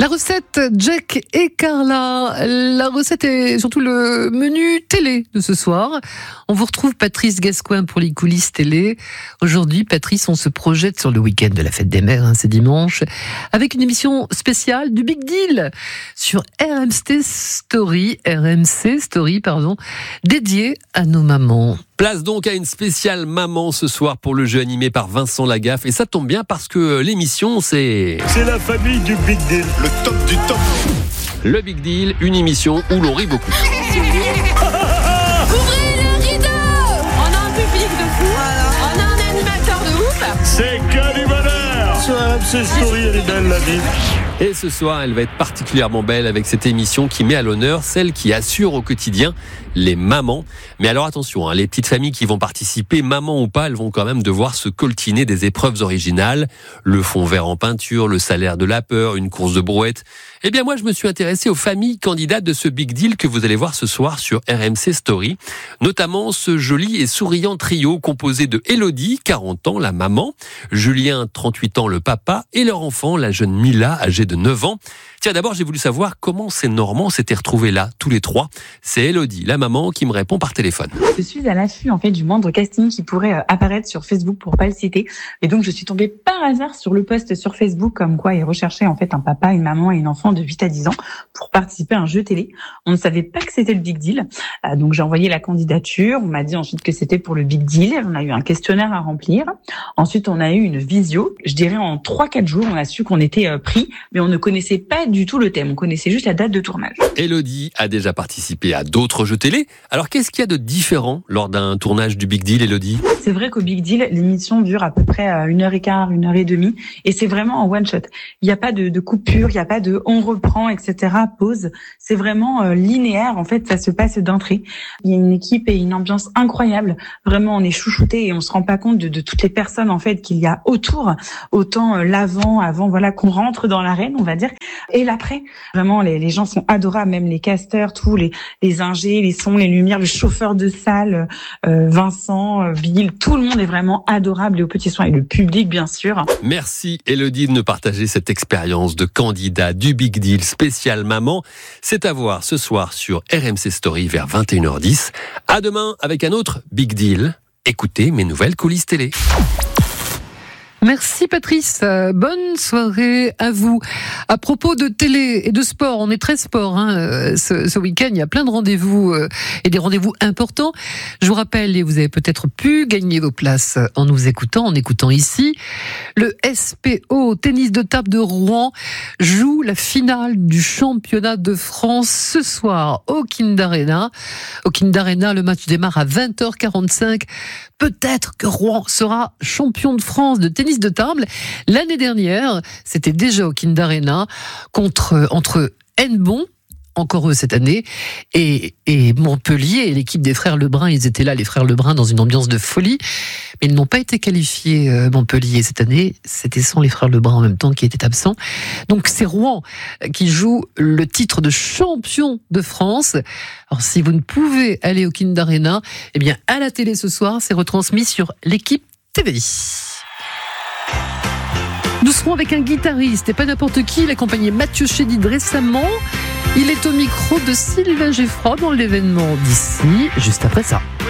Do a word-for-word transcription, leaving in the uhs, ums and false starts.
La recette Jack et Carla, la recette est surtout le menu télé de ce soir. On vous retrouve Patrice Gascoin pour les coulisses télé. Aujourd'hui, Patrice, on se projette sur le week-end de la fête des mères, hein, c'est dimanche, avec une émission spéciale du Big Deal sur R M C Story, R M C Story, pardon, dédiée à nos mamans. Place donc à une spéciale maman ce soir pour le jeu animé par Vincent Lagaffe. Et ça tombe bien parce que l'émission, c'est... C'est la famille du Big Deal, le top du top. Le Big Deal, une émission où l'on rit beaucoup. Ouvrez le rideau! On a un public de fou, on a un animateur de ouf. C'est que du bonheur. Sur R M C Story, elle est belle la vie. Et ce soir, elle va être particulièrement belle avec cette émission qui met à l'honneur celles qui assurent au quotidien les mamans. Mais alors attention, hein, les petites familles qui vont participer, maman ou pas, elles vont quand même devoir se coltiner des épreuves originales. Le fond vert en peinture, le salaire de la peur, une course de brouette. Eh bien moi, je me suis intéressé aux familles candidates de ce Big Deal que vous allez voir ce soir sur R M C Story. Notamment ce joli et souriant trio composé de Élodie, quarante ans, la maman, Julien, trente-huit ans, le papa, et leur enfant, la jeune Mila, âgée de neuf ans. Tiens, d'abord, j'ai voulu savoir comment ces Normands s'étaient retrouvés là, tous les trois. C'est Élodie, la maman, qui me répond par téléphone. Je suis à l'affût en fait du moindre casting qui pourrait euh, apparaître sur Facebook pour pas le citer. Et donc je suis tombée par hasard sur le post sur Facebook comme quoi ils recherchaient en fait un papa, une maman et une enfant de huit à dix ans pour participer à un jeu télé. On ne savait pas que c'était le Big Deal. Euh, donc j'ai envoyé la candidature. On m'a dit ensuite que c'était pour le Big Deal. On a eu un questionnaire à remplir. Ensuite on a eu une visio. Je dirais en trois quatre jours on a su qu'on était euh, pris, mais on ne connaissait pas du tout le thème. On connaissait juste la date de tournage. Élodie a déjà participé à d'autres jeux télé. Alors qu'est-ce qu'il y a de différent lors d'un tournage du Big Deal, Élodie ? C'est vrai qu'au Big Deal, l'émission dure à peu près une heure et quart, une heure et demie, et c'est vraiment en one shot. Il n'y a pas de, de coupure, il n'y a pas de on reprend, et cetera. Pause. C'est vraiment euh, linéaire. En fait, ça se passe d'un trait. Il y a une équipe et une ambiance incroyable. Vraiment, on est chouchouté et on se rend pas compte de, de toutes les personnes en fait qu'il y a autour. Autant euh, l'avant, avant, voilà, qu'on rentre dans l'arène, on va dire, et l'après. Vraiment, les, les gens sont adorables, même les casteurs, tous les les ingés, les sons, les lumières, le chauffeur de salle, euh, Vincent, euh, Bill, tout le monde est vraiment adorable et aux petits soins et le public bien sûr. Merci Élodie de nous partager cette expérience de candidat du Big Deal spécial maman. C'est à voir ce soir sur R M C Story vers vingt et une heures dix. À demain avec un autre Big Deal. Écoutez mes nouvelles coulisses télé. Merci Patrice, euh, bonne soirée à vous. À propos de télé et de sport, on est très sport hein, ce, ce week-end, il y a plein de rendez-vous euh, et des rendez-vous importants. Je vous rappelle, et vous avez peut-être pu gagner vos places en nous écoutant, en écoutant ici, le S P O Tennis de table de Rouen joue la finale du championnat de France ce soir au Kindarena. Au Kindarena, le match démarre à vingt heures quarante-cinq. Peut-être que Rouen sera champion de France de tennis de table. L'année dernière, c'était déjà au Kindarena contre entre Hennebont, encore eux cette année, et, et Montpellier, et l'équipe des frères Lebrun, ils étaient là, les frères Lebrun, dans une ambiance de folie, mais ils n'ont pas été qualifiés euh, Montpellier cette année, c'était sans les frères Lebrun en même temps qui étaient absents. Donc c'est Rouen qui joue le titre de champion de France. Alors si vous ne pouvez aller au Kindarena, eh bien à la télé ce soir, c'est retransmis sur l'équipe T V I. Nous serons avec un guitariste, et pas n'importe qui, il a accompagné Mathieu Chédid récemment. Il est au micro de Sylvain Geffroy dans l'événement d'ici, juste après ça.